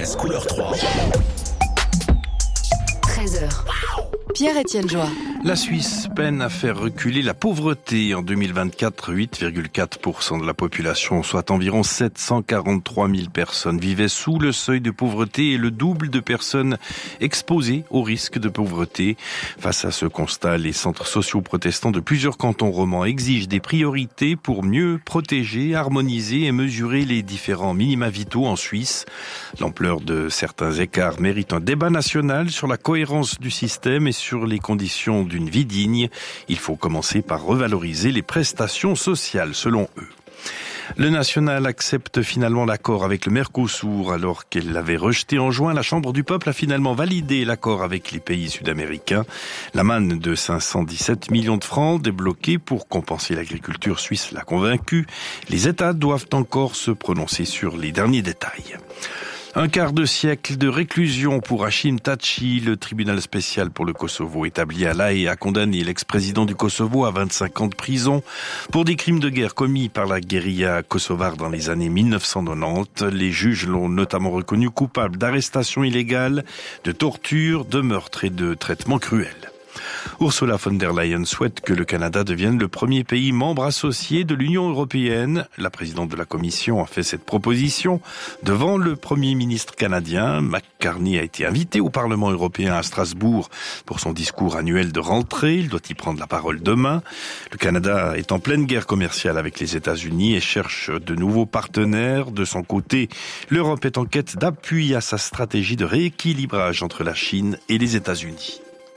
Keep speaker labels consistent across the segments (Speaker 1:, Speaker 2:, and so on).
Speaker 1: RTS couleur 3.
Speaker 2: 13h. Pierre-Étienne Joie.
Speaker 3: La Suisse peine à faire reculer la pauvreté. En 2024, 8,4% de la population, soit environ 743 000 personnes, vivaient sous le seuil de pauvreté et le double de personnes exposées au risque de pauvreté. Face à ce constat, les centres sociaux protestants de plusieurs cantons romans exigent des priorités pour mieux protéger, harmoniser et mesurer les différents minima vitaux en Suisse. L'ampleur de certains écarts mérite un débat national sur la cohérence du système et sur les conditions d'une vie digne. Il faut commencer par revaloriser les prestations sociales, selon eux. Le national accepte finalement l'accord avec le Mercosur. Alors qu'elle l'avait rejeté en juin, la Chambre du peuple a finalement validé l'accord avec les pays sud-américains. La manne de 517 millions de francs débloquée pour compenser l'agriculture suisse l'a convaincu. Les États doivent encore se prononcer sur les derniers détails. Un quart de siècle de réclusion pour Hashim Thaçi. Le tribunal spécial pour le Kosovo établi à La Haye a condamné l'ex-président du Kosovo à 25 ans de prison pour des crimes de guerre commis par la guérilla kosovare dans les années 1990. Les juges l'ont notamment reconnu coupable d'arrestation illégale, de torture, de meurtre et de traitements cruels. Ursula von der Leyen souhaite que le Canada devienne le premier pays membre associé de l'Union européenne. La présidente de la Commission a fait cette proposition devant le Premier ministre canadien. McCartney a été invité au Parlement européen à Strasbourg pour son discours annuel de rentrée. Il doit y prendre la parole demain. Le Canada est en pleine guerre commerciale avec les États-Unis et cherche de nouveaux partenaires. De son côté, l'Europe est en quête d'appui à sa stratégie de rééquilibrage entre la Chine et les États-Unis.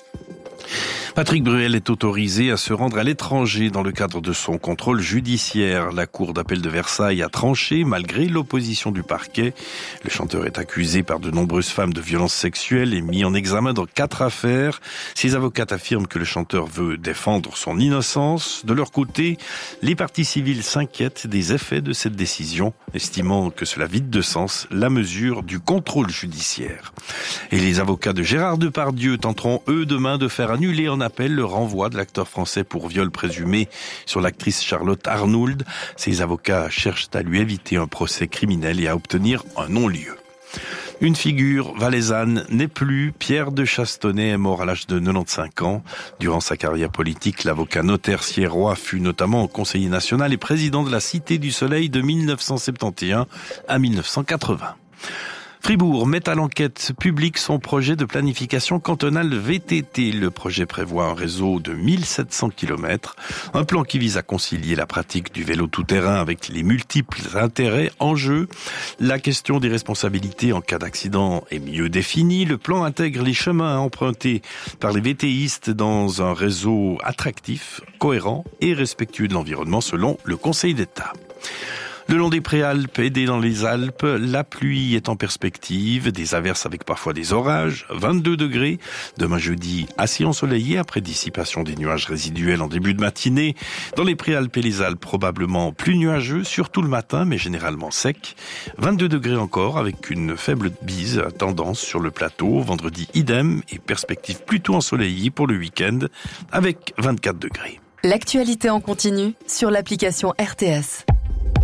Speaker 3: Patrick Bruel est autorisé à se rendre à l'étranger dans le cadre de son contrôle judiciaire. La cour d'appel de Versailles a tranché malgré l'opposition du parquet. Le chanteur est accusé par de nombreuses femmes de violences sexuelles et mis en examen dans 4 affaires. Ses avocates affirment que le chanteur veut défendre son innocence. De leur côté, les parties civiles s'inquiètent des effets de cette décision, estimant que cela vide de sens la mesure du contrôle judiciaire. Et les avocats de Gérard Depardieu tenteront eux demain de faire annuler en appel le renvoi de l'acteur français pour viol présumé sur l'actrice Charlotte Arnould. Ses avocats cherchent à lui éviter un procès criminel et à obtenir un non-lieu. Une figure valaisanne n'est plus. Pierre de Chastonnay est mort à l'âge de 95 ans. Durant sa carrière politique, l'avocat notaire sierrois fut notamment conseiller national et président de la Cité du Soleil de 1971 à 1980. Fribourg met à l'enquête publique son projet de planification cantonale VTT. Le projet prévoit un réseau de 1700 km, un plan qui vise à concilier la pratique du vélo tout-terrain avec les multiples intérêts en jeu. La question des responsabilités en cas d'accident est mieux définie. Le plan intègre les chemins à emprunter par les VTistes dans un réseau attractif, cohérent et respectueux de l'environnement selon le Conseil d'État. Le long des préalpes et dans les Alpes, la pluie est en perspective, des averses avec parfois des orages, 22 degrés. Demain jeudi, assez ensoleillé après dissipation des nuages résiduels en début de matinée. Dans les préalpes et les Alpes, probablement plus nuageux, surtout le matin, mais généralement sec. 22 degrés encore avec une faible bise à tendance sur le plateau. Vendredi, idem et perspective plutôt ensoleillée pour le week-end avec 24 degrés.
Speaker 2: L'actualité en continu sur l'application RTS.